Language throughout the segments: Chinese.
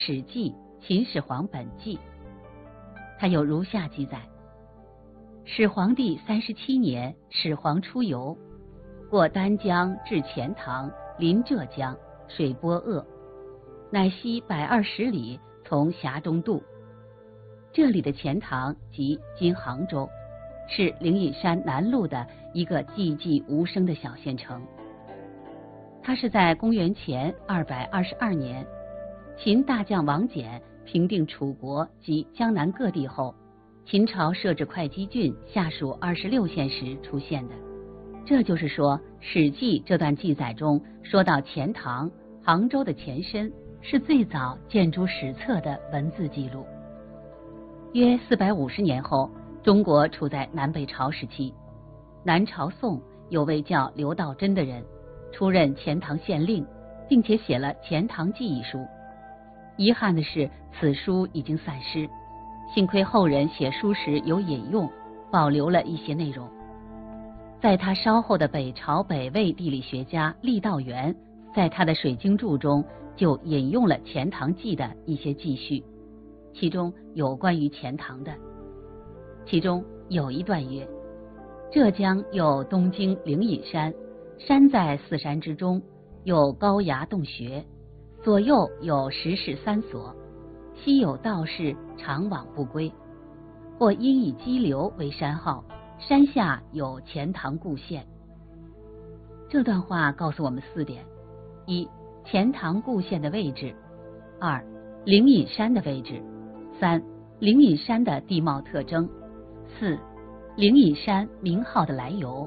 史记·秦始皇本纪》，它有如下记载：始皇帝37年，始皇出游，过丹江至钱塘，临浙江，水波恶，乃西120里，从峡中渡。这里的钱塘即今杭州，是灵隐山南麓的一个寂寂无声的小县城。它是在公元前222年，秦大将王翦平定楚国及江南各地后，秦朝设置会稽郡下属26县时出现的。这就是说，《史记》这段记载中说到钱塘，杭州的前身是最早建筑史册的文字记录。约450年后，中国处在南北朝时期，南朝宋有位叫刘道真的人，出任钱塘县令，并且写了《钱塘记》一书。遗憾的是，此书已经散失，幸亏后人写书时有引用，保留了一些内容。在他稍后的北朝北魏地理学家郦道元在他的《水经注》中就引用了《钱塘记》的一些记叙，其中有关于钱塘的。其中有一段曰：浙江有东京灵隐山，山在4山之中，有高崖洞穴，左右有石室3所，西有道士常往不归，或因以激流为山号，山下有钱塘故县。这段话告诉我们4点：一、钱塘故县的位置；二、灵隐山的位置；三、灵隐山的地貌特征；四、灵隐山名号的来由。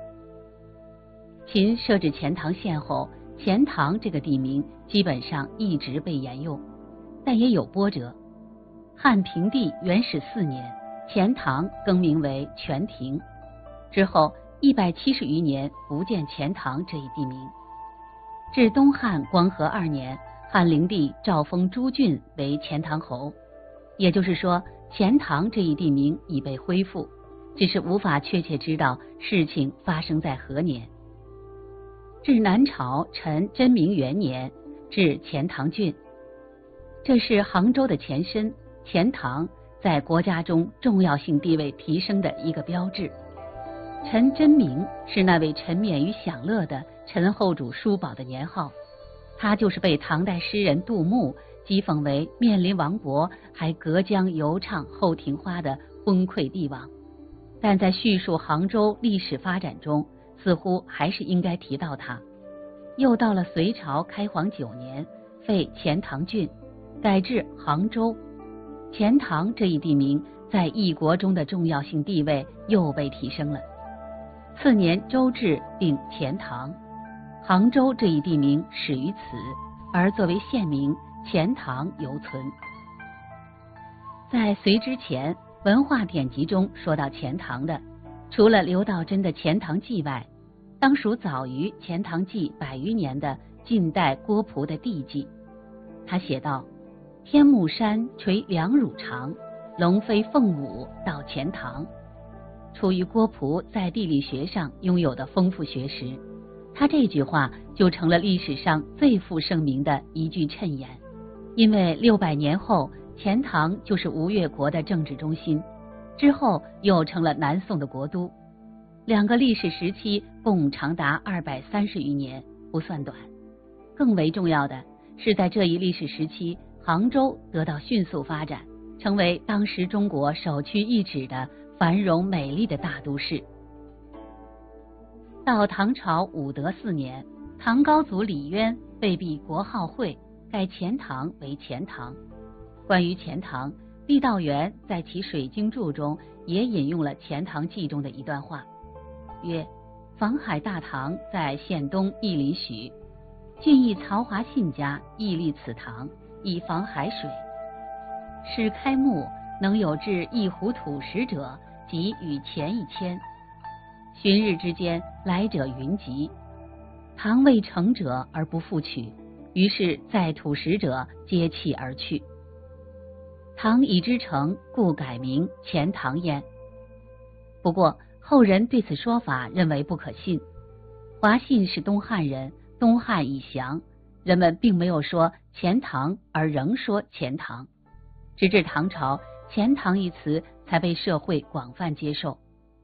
秦设置钱塘县后，钱塘这个地名基本上一直被沿用，但也有波折。汉平帝元始4年，钱塘更名为泉亭，之后170余年不见钱塘这一地名。至东汉光和2年，汉灵帝诏封朱俊为钱塘侯，也就是说，钱塘这一地名已被恢复，只是无法确切知道事情发生在何年。至南朝陈真明元年，至钱塘郡，这是杭州的前身，钱塘在国家中重要性地位提升的一个标志。陈真明是那位沉湎于享乐的陈后主叔宝的年号，他就是被唐代诗人杜牧讥讽为面临亡国还隔江犹唱后庭花的昏聩帝王，但在叙述杭州历史发展中，似乎还是应该提到他。又到了隋朝开皇9年，废钱塘郡，改制杭州，钱塘这一地名在异国中的重要性地位又被提升了。次年周至定钱塘，杭州这一地名始于此，而作为县名，钱塘犹存。在隋之前，文化典籍中说到钱塘的，除了刘道真的《钱塘记》外，当属早于《钱塘记》100余年的晋代郭璞的《地记》。他写道：天目山垂2乳长，龙飞凤舞到钱塘。出于郭璞在地理学上拥有的丰富学识，他这句话就成了历史上最负盛名的一句谶言。因为600年后，钱塘就是吴越国的政治中心，之后又成了南宋的国都。2个历史时期共长达230余年，不算短。更为重要的是，在这一历史时期，杭州得到迅速发展，成为当时中国首屈一指的繁荣美丽的大都市。到唐朝武德4年，唐高祖李渊被避国号会，改钱塘为钱塘。关于钱塘，郦道元在其《水经注》中也引用了《钱塘记》中的一段话，曰：防海大堂在县东1里许，郡邑曹华信家亦立此堂，以防海水。始开幕，能有至1斛土石者，即与钱1千。旬日之间，来者云集。堂未成者而不复取，于是在土石者皆弃而去。堂已之成，故改名钱塘焉。不过后人对此说法认为不可信。华信是东汉人，东汉已降， 人们并没有说钱塘而仍说钱塘，直至唐朝，钱塘一词才被社会广泛接受。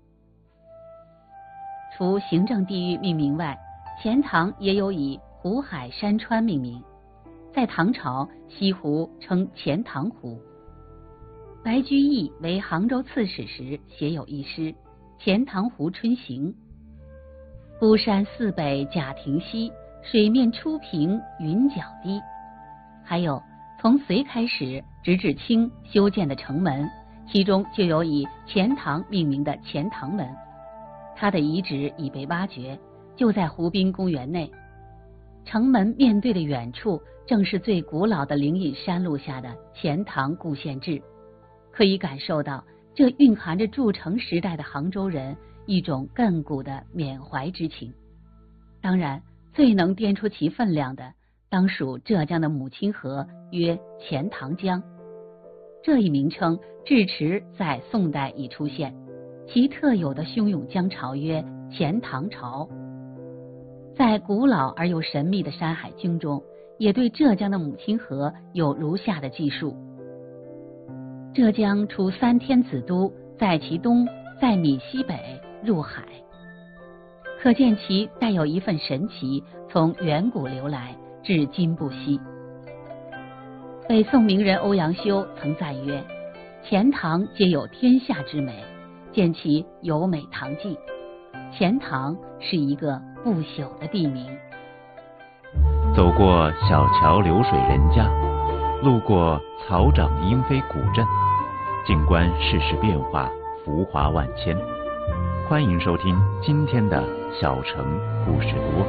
除行政地域命名外，钱塘也有以湖海山川命名。在唐朝，西湖称钱塘湖。白居易为杭州刺史时写有一诗《钱塘湖春行》：孤山寺北贾亭西，水面初平云脚低。还有从隋开始直至清修建的城门，其中就有以钱塘命名的钱塘门，它的遗址已被挖掘，就在湖滨公园内。城门面对的远处，正是最古老的灵隐山路下的钱塘故县志，可以感受到这蕴含着筑城时代的杭州人一种亘古的缅怀之情。当然，最能掂出其分量的，当属浙江的母亲河，曰钱塘江。这一名称至迟在宋代已出现，其特有的汹涌江潮曰钱塘潮。在古老而又神秘的《山海经》中，也对浙江的母亲河有如下的记述：浙江出3天子都，在其东，在闽西北，入海。可见其带有一份神奇，从远古流来，至今不息。北宋名人欧阳修曾赞曰：钱塘皆有天下之美，见其优美堂记。钱塘是一个不朽的地名。 走过小桥流水人家，路过草长莺飞古镇，静观世事变化，浮华万千。欢迎收听今天的小城故事多。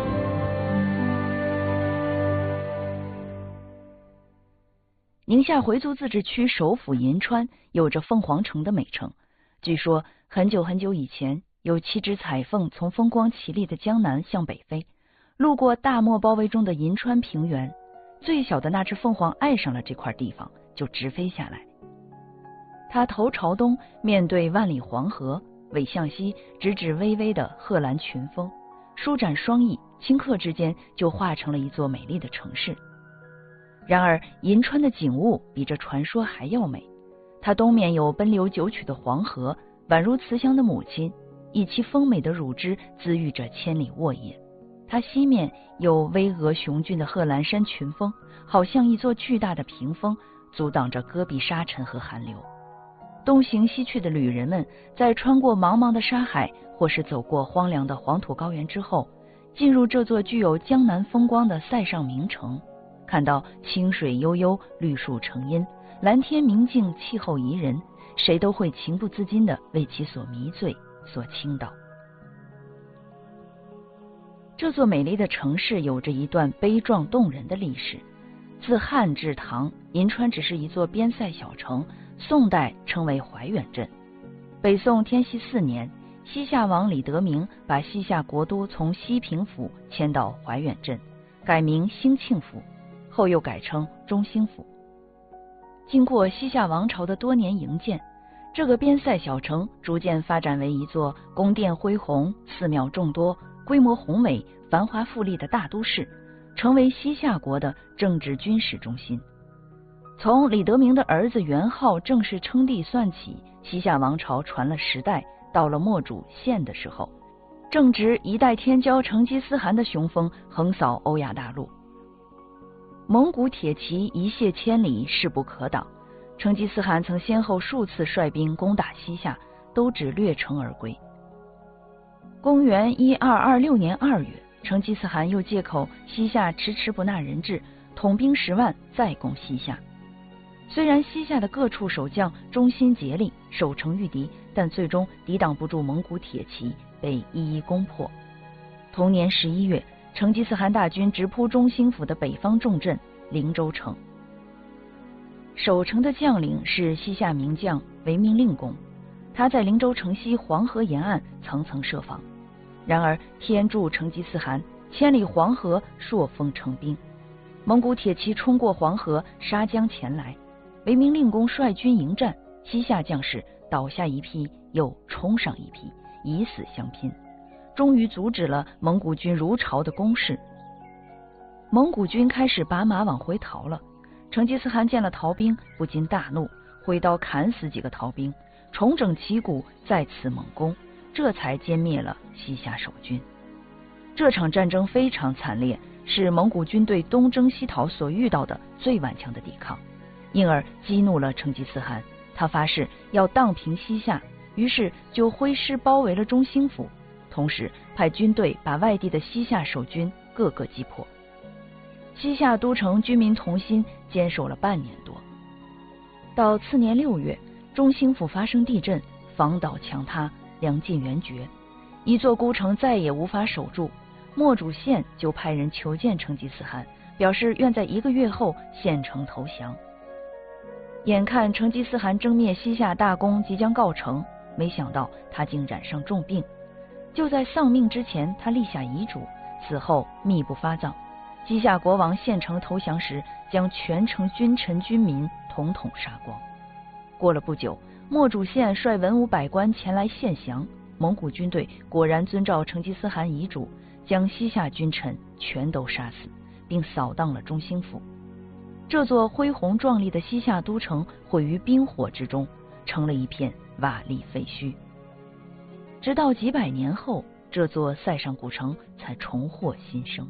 宁夏回族自治区首府银川有着凤凰城的美称。据说很久很久以前，有7只彩凤从风光绮丽的江南向北飞，路过大漠包围中的银川平原，最小的那只凤凰爱上了这块地方，就直飞下来。它头朝东，面对万里黄河，尾向西，直指巍巍的贺兰群峰，舒展双翼，顷刻之间就化成了一座美丽的城市。然而银川的景物比这传说还要美，它东面有奔流九曲的黄河，宛如慈祥的母亲，以其丰美的乳汁滋育着千里沃野。它西面有巍峨雄峻的贺兰山群峰，好像一座巨大的屏风，阻挡着戈壁沙尘和寒流。东行西去的旅人们在穿过茫茫的沙海，或是走过荒凉的黄土高原之后，进入这座具有江南风光的塞上名城，看到清水悠悠，绿树成荫，蓝天明净，气候宜人，谁都会情不自禁地为其所迷醉，所倾倒。这座美丽的城市有着一段悲壮动人的历史。自汉至唐，银川只是一座边塞小城，宋代称为怀远镇。北宋天禧4年，西夏王李德明把西夏国都从西平府迁到怀远镇，改名兴庆府，后又改称中兴府。经过西夏王朝的多年营建，这个边塞小城逐渐发展为一座宫殿恢宏、寺庙众多、规模宏伟、繁华富丽的大都市，成为西夏国的政治军事中心。从李德明的儿子元昊正式称帝算起，西夏王朝传了10代，到了末主宪的时候，正值一代天骄成吉思汗的雄风横扫欧亚大陆。蒙古铁骑一泻千里，势不可挡。成吉思汗曾先后数次率兵攻打西夏，都只略城而归。公元1226年2月，成吉思汗又借口西夏迟迟不纳人质，统兵10万再攻西夏。虽然西夏的各处守将忠心竭力，守城御敌，但最终抵挡不住蒙古铁骑，被一一攻破。同年11月，成吉思汗大军直扑中兴府的北方重镇灵州城。守城的将领是西夏名将韦命令公，他在灵州城西黄河沿岸层层设防。然而天助成吉思汗，千里黄河朔风成冰，蒙古铁骑冲过黄河，杀将前来。韦命令公率军迎战，西夏将士倒下一批，又冲上一批，以死相拼，终于阻止了蒙古军如潮的攻势。 蒙古军开始拔马往回逃了。成吉思汗见了逃兵，不禁大怒，挥刀砍死几个逃兵，重整旗鼓，再次猛攻，这才歼灭了西夏守军。这场战争非常惨烈，是蒙古军队东征西讨所遇到的最顽强的抵抗，因而激怒了成吉思汗。他发誓要荡平西夏，于是就挥师包围了中兴府，同时派军队把外地的西夏守军各个击破。西夏都城军民同心，坚守了半年多。到次年6月，中兴府发生地震，房倒墙塌，粮尽援绝，一座孤城再也无法守住。莫主宪就派人求见成吉思汗，表示愿在1个月后献城投降。眼看成吉思汗征灭西夏大功即将告成，没想到他竟染上重病。就在丧命之前，他立下遗嘱，死后秘不发葬。西夏国王献城投降时，将全城君臣军民统统杀光。过了不久，莫主宪率文武百官前来献降，蒙古军队果然遵照成吉思汗遗嘱，将西夏君臣全都杀死，并扫荡了中兴府。这座恢宏壮丽的西夏都城毁于冰火之中，成了一片瓦砾废墟。直到几百年后，这座塞上古城才重获新生。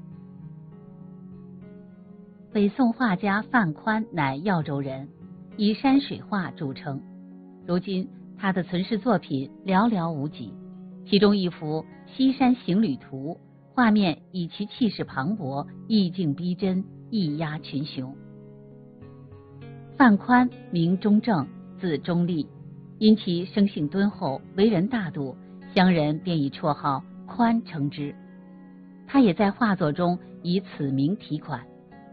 北宋画家范宽乃耀州人，以山水画著称。如今他的存世作品寥寥无几，其中一幅《西山行旅图》，画面以其气势磅礴，意境逼真，一压群雄。范宽名中正，字中立，因其生性敦厚，为人大度，乡人便以绰号宽称之。他也在画作中以此名题款。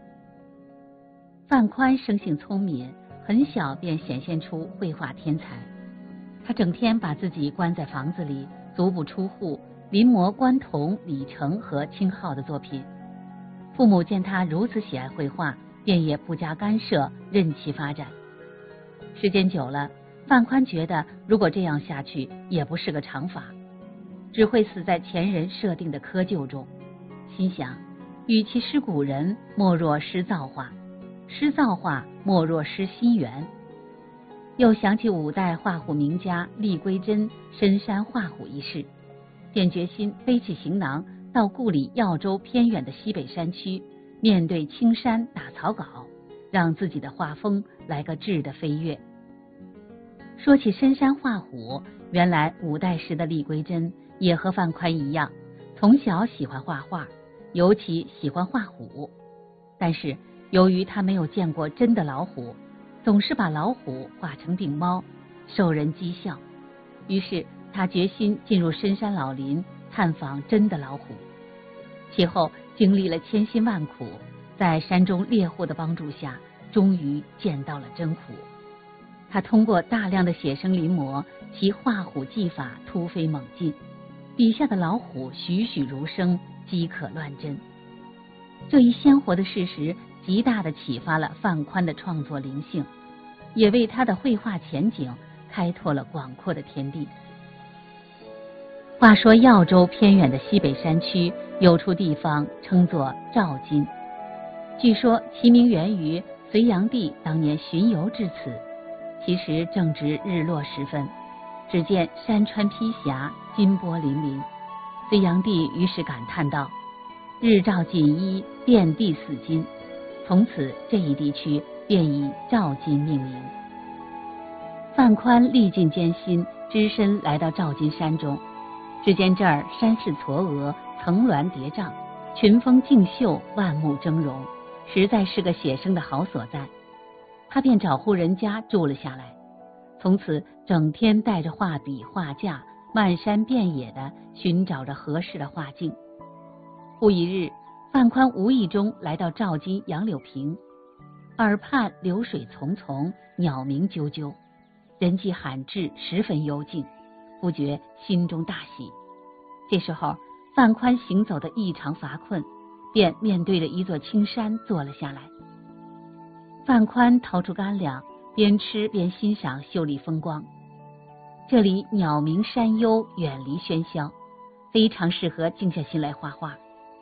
范宽生性聪明，很小便显现出绘画天才。他整天把自己关在房子里，足不出户，临摹关同、李成和清浩的作品。父母见他如此喜爱绘画，便也不加干涉，任其发展。时间久了，范宽觉得如果这样下去也不是个长法，只会死在前人设定的窠臼中。心想，与其失古人，莫若失造化；失造化，莫若失心源。又想起5代画虎名家厉归真深山画虎一事，便决心背起行囊，到故里耀州偏远的西北山区，面对青山打草稿，让自己的画风来个质的飞跃。说起深山画虎，原来5代时的厉归真也和范宽一样，从小喜欢画画，尤其喜欢画虎。但是由于他没有见过真的老虎，总是把老虎画成病猫，受人讥笑。于是他决心进入深山老林，探访真的老虎。其后经历了千辛万苦，在山中猎户的帮助下，终于见到了真虎。他通过大量的写生临摹，其画虎技法突飞猛进，笔下的老虎栩栩如生，饥渴乱真。这一鲜活的事实极大地启发了范宽的创作灵性，也为他的绘画前景开拓了广阔的天地。话说耀州偏远的西北山区有处地方称作赵金，据说其名源于隋炀帝当年巡游至此，其时正值日落时分，只见山川披霞，金波粼粼。隋炀帝于是感叹道：日照锦衣，遍地似金。从此这一地区便以赵金命名。范宽历尽艰辛，只身来到赵金山中，只见这儿山势嵯峨，层峦叠嶂，群峰竞秀，万木峥嵘，实在是个写生的好所在。他便找户人家住了下来，从此整天带着画笔画架，漫山遍野地寻找着合适的画境。忽一日，范宽无意中来到赵金杨柳坪，耳畔流水淙淙，鸟鸣啾啾，人迹罕至，十分幽静，不觉心中大喜。这时候范宽行走的异常乏困，便面对着一座青山坐了下来。范宽掏出干粮，边吃边欣赏秀丽风光。这里鸟鸣山幽，远离喧嚣，非常适合静下心来画画。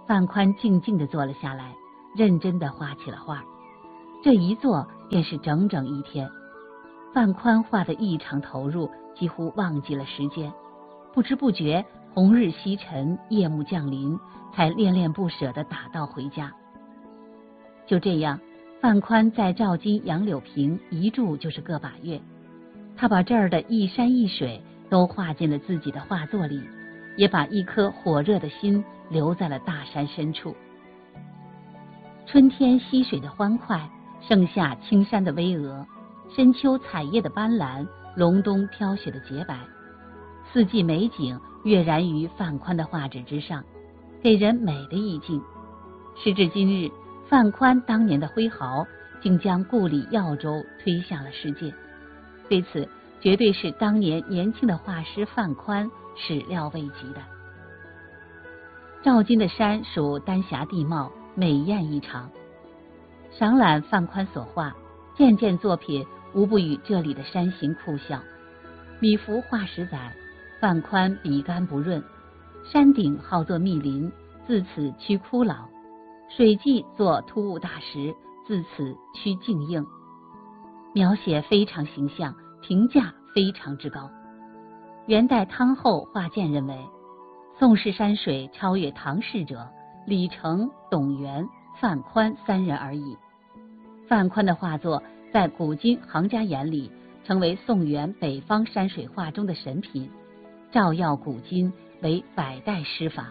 范宽静静地坐了下来，认真地画起了画。这一坐便是整整一天。范宽画得异常投入，几乎忘记了时间。不知不觉，红日西沉，夜幕降临，才恋恋不舍地打道回家。就这样，范宽在赵金杨柳坪一住就是个把月。他把这儿的一山一水都画进了自己的画作里，也把一颗火热的心留在了大山深处。春天溪水的欢快，盛夏青山的巍峨，深秋彩叶的斑斓，隆冬飘雪的洁白，四季美景跃然于范宽的画纸之上，给人美的意境。时至今日，范宽当年的挥毫竟将故里耀州推向了世界，对此绝对是当年年轻的画师范宽始料未及的。赵金的山属丹霞地貌，美艳异常。赏览范宽所画，件件作品无不与这里的山形酷效。米芾画石载，范宽笔干不润；山顶好作密林，自此趋枯老；水际作突兀大石，自此趋静硬。描写非常形象，评价非常之高。元代汤后画鉴认为，宋氏山水超越唐氏者，李成、董源、范宽三人而已。范宽的画作在古今行家眼里，成为宋元北方山水画中的神品，照耀古今，为百代师法。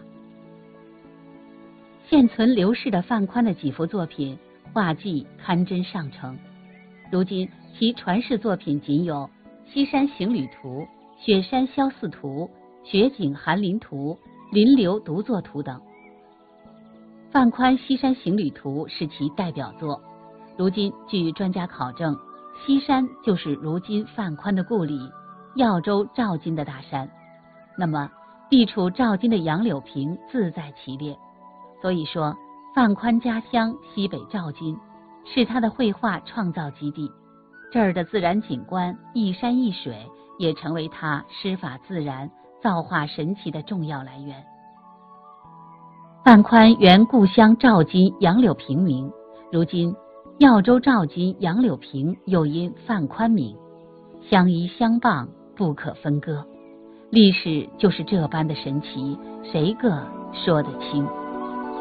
现存刘氏的范宽的几幅作品，画技堪真上乘。如今其传世作品仅有《西山行旅图》《雪山萧寺图》《雪景寒林图》《临流独坐图》等。范宽《西山行旅图》是其代表作。如今据专家考证，西山就是如今范宽的故里耀州赵金的大山，那么地处赵金的杨柳坪自在其列。所以说，范宽家乡西北赵金是他的绘画创造基地，这儿的自然景观一山一水也成为他师法自然、造化神奇的重要来源。范宽原故乡赵金杨柳坪名，如今耀州赵金杨柳坪又因范宽名，相依相傍，不可分割。历史就是这般的神奇，谁个说得清？